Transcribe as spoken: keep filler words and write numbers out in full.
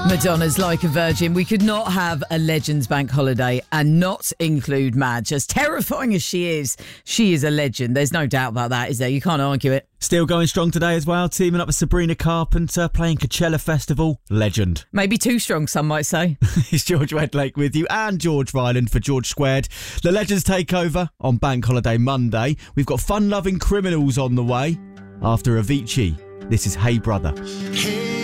Madonna's Like a Virgin. We could not have a Legends Bank holiday and not include Madge. As terrifying as she is, she is a legend. There's no doubt about that, is there? You can't argue it. Still going strong today as well, teaming up with Sabrina Carpenter, playing Coachella Festival. Legend. Maybe too strong, some might say. It's George Wedlake with you and George Ryland for George Squared. The Legends take over on Bank Holiday Monday. We've got fun-loving criminals on the way. After Avicii, this is Hey Brother. Hey